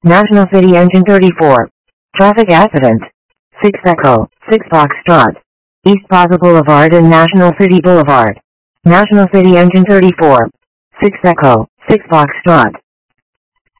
National City Engine 34. Traffic accident. 6 Echo, 6 Foxtrot. East Plaza Boulevard and National City Boulevard. National City Engine 34. 6 Echo, 6 Foxtrot.